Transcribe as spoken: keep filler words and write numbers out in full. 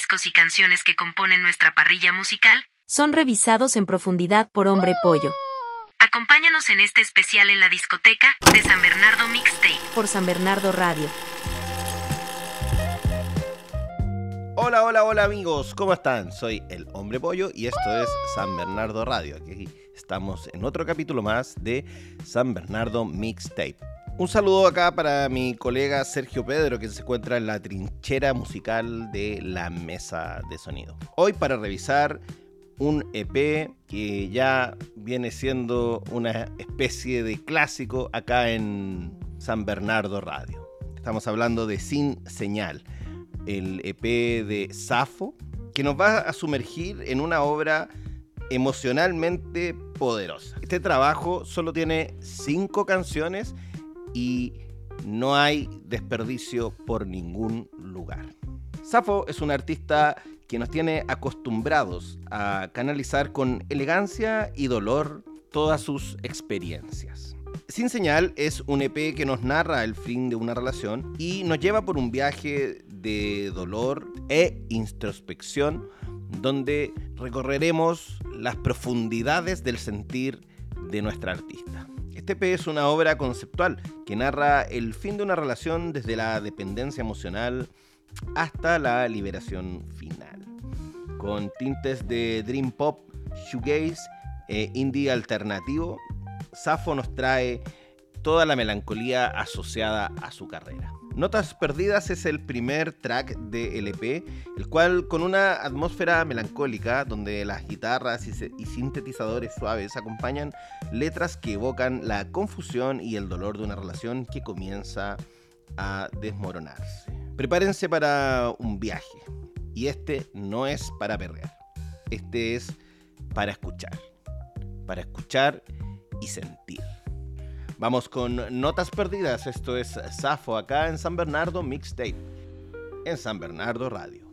discos y canciones que componen nuestra parrilla musical son revisados en profundidad por Hombre Pollo. Acompáñanos en este especial en la discoteca de San Bernardo Mixtape por San Bernardo Radio. Hola, hola, hola amigos, ¿cómo están? Soy el Hombre Pollo y esto es San Bernardo Radio. Aquí estamos en otro capítulo más de San Bernardo Mixtape. Un saludo acá para mi colega Sergio Pedro, que se encuentra en la trinchera musical de la mesa de sonido. Hoy para revisar un E P que ya viene siendo una especie de clásico acá en San Bernardo Radio. Estamos hablando de Sin Señal, el E P de Safo, que nos va a sumergir en una obra emocionalmente poderosa. Este trabajo solo tiene cinco canciones y no hay desperdicio por ningún lugar. Safo es un artista que nos tiene acostumbrados a canalizar con elegancia y dolor todas sus experiencias. Sin Señal es un E P que nos narra el fin de una relación y nos lleva por un viaje de dolor e introspección donde recorreremos las profundidades del sentir de nuestra artista. Este E P es una obra conceptual que narra el fin de una relación desde la dependencia emocional hasta la liberación final, con tintes de dream pop, shoegaze e indie alternativo. Safo nos trae toda la melancolía asociada a su carrera. Notas Perdidas es el primer track del E P, el cual con una atmósfera melancólica donde las guitarras y sintetizadores suaves acompañan letras que evocan la confusión y el dolor de una relación que comienza a desmoronarse. Prepárense para un viaje, y este no es para perrear, este es para escuchar, para escuchar y sentir. Vamos con Notas Perdidas, esto es Safo acá en San Bernardo Mixtape, en San Bernardo Radio.